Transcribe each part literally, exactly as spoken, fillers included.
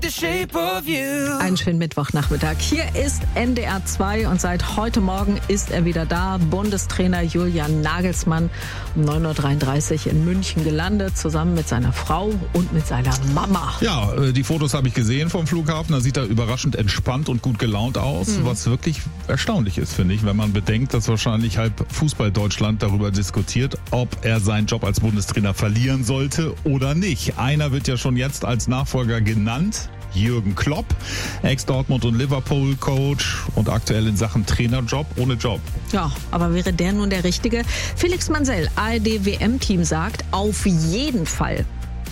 Einen schönen Mittwochnachmittag. Hier ist N D R zwei und seit heute Morgen ist er wieder da. Bundestrainer Julian Nagelsmann um neun Uhr dreiunddreißig in München gelandet, zusammen mit seiner Frau und mit seiner Mama. Ja, die Fotos habe ich gesehen vom Flughafen. Da sieht er überraschend entspannt und gut gelaunt aus, mhm. was wirklich erstaunlich ist, finde ich, wenn man bedenkt, dass wahrscheinlich halb Fußball-Deutschland darüber diskutiert, ob er seinen Job als Bundestrainer verlieren sollte oder nicht. Einer wird ja schon jetzt als Nachfolger genannt. Jürgen Klopp, Ex-Dortmund- und Liverpool-Coach und aktuell in Sachen Trainerjob ohne Job. Ja, aber wäre der nun der Richtige? Felix Mansell, A R D-W M-Team, sagt, auf jeden Fall.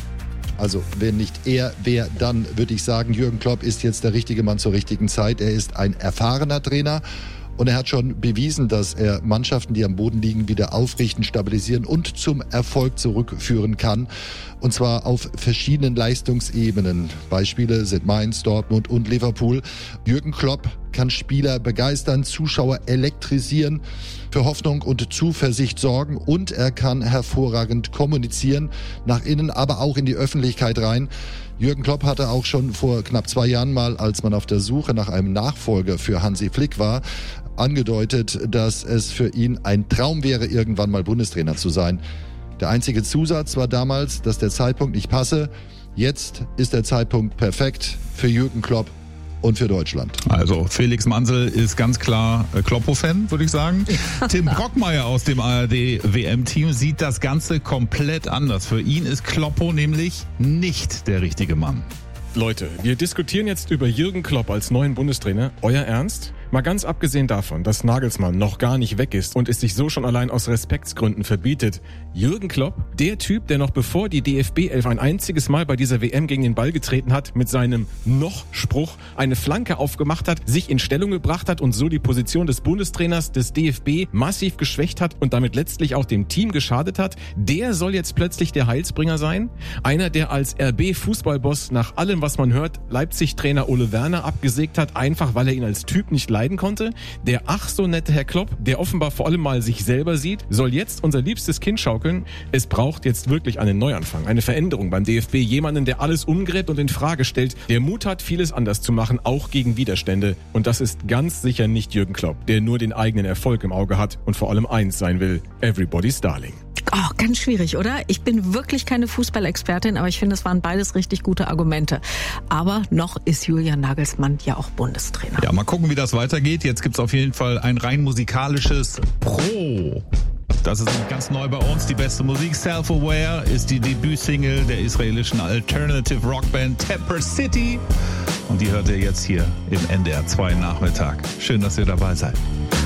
Also wenn nicht er, wer dann, würde ich sagen, Jürgen Klopp ist jetzt der richtige Mann zur richtigen Zeit. Er ist ein erfahrener Trainer. Und er hat schon bewiesen, dass er Mannschaften, die am Boden liegen, wieder aufrichten, stabilisieren und zum Erfolg zurückführen kann. Und zwar auf verschiedenen Leistungsebenen. Beispiele sind Mainz, Dortmund und Liverpool. Jürgen Klopp kann Spieler begeistern, Zuschauer elektrisieren, für Hoffnung und Zuversicht sorgen und er kann hervorragend kommunizieren, nach innen, aber auch in die Öffentlichkeit rein. Jürgen Klopp hatte auch schon vor knapp zwei Jahren mal, als man auf der Suche nach einem Nachfolger für Hansi Flick war, angedeutet, dass es für ihn ein Traum wäre, irgendwann mal Bundestrainer zu sein. Der einzige Zusatz war damals, dass der Zeitpunkt nicht passe. Jetzt ist der Zeitpunkt perfekt für Jürgen Klopp und für Deutschland. Also Felix Mansell ist ganz klar äh, Kloppo-Fan, würde ich sagen. Tim Brockmeier aus dem A R D-W M-Team sieht das Ganze komplett anders. Für ihn ist Kloppo nämlich nicht der richtige Mann. Leute, wir diskutieren jetzt über Jürgen Klopp als neuen Bundestrainer. Euer Ernst? Mal ganz abgesehen davon, dass Nagelsmann noch gar nicht weg ist und es sich so schon allein aus Respektsgründen verbietet. Jürgen Klopp, der Typ, der noch bevor die D F B elf ein einziges Mal bei dieser W M gegen den Ball getreten hat, mit seinem Noch-Spruch eine Flanke aufgemacht hat, sich in Stellung gebracht hat und so die Position des Bundestrainers des D F B massiv geschwächt hat und damit letztlich auch dem Team geschadet hat, der soll jetzt plötzlich der Heilsbringer sein? Einer, der als R B-Fußballboss nach allem, was man hört, Leipzig-Trainer Ole Werner abgesägt hat, einfach weil er ihn als Typ nicht leiden konnte. Der ach so nette Herr Klopp, der offenbar vor allem mal sich selber sieht, soll jetzt unser liebstes Kind schaukeln. Es braucht jetzt wirklich einen Neuanfang, eine Veränderung beim D F B. Jemanden, der alles umgräbt und in Frage stellt, der Mut hat, vieles anders zu machen, auch gegen Widerstände. Und das ist ganz sicher nicht Jürgen Klopp, der nur den eigenen Erfolg im Auge hat und vor allem eins sein will: Everybody's Darling. Oh, ganz schwierig, oder? Ich bin wirklich keine Fußballexpertin, aber ich finde, es waren beides richtig gute Argumente. Aber noch ist Julian Nagelsmann ja auch Bundestrainer. Ja, mal gucken, wie das weitergeht. Jetzt gibt's auf jeden Fall ein rein musikalisches Pro. Das ist ganz neu bei uns. Die beste Musik. Self-Aware ist die Debütsingle der israelischen Alternative Rockband Temper City. Und die hört ihr jetzt hier im N D R zwei Nachmittag. Schön, dass ihr dabei seid.